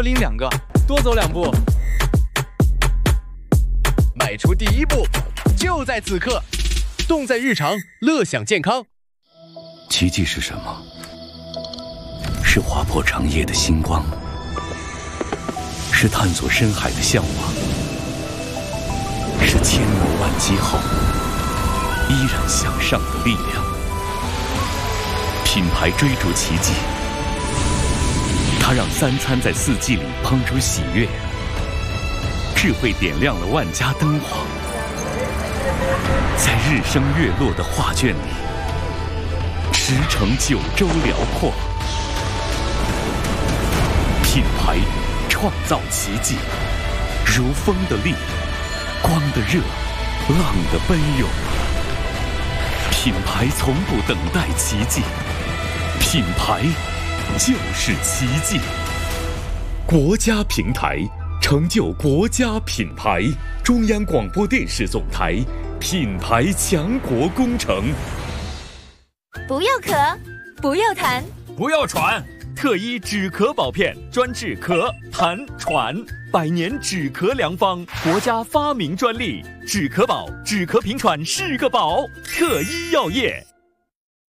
拎2个，多走2步。 迈出第一步，就在此刻。动在日常，乐享健康。 奇迹是什么？是划破长夜的星光，是探索深海的向往，是千磨万击后依然向上的力量。品牌追逐奇迹，它让3餐在4季里烹出喜悦，智慧点亮了万家灯火，在日升月落的画卷里驰骋9州辽阔。品牌创造奇迹，如风的力，光的热，浪的奔涌。品牌从不等待奇迹，品牌就是奇迹。国家平台，成就国家品牌。中央广播电视总台品牌强国工程。 不要咳，不要痰， 不要喘。特医止咳宝片，专治咳、痰、喘，100年止咳良方，国家发明专利。止咳宝，止咳平喘是个宝。特医药业。